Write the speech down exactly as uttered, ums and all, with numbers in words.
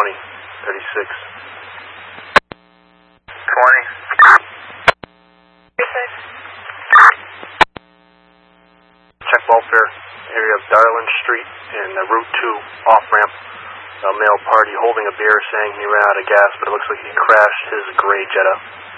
twenty, thirty-six. twenty. Check welfare, area of Darland Street and uh, Route two off-ramp. A male party holding a beer saying he ran out of gas, but it looks like he crashed his gray Jetta.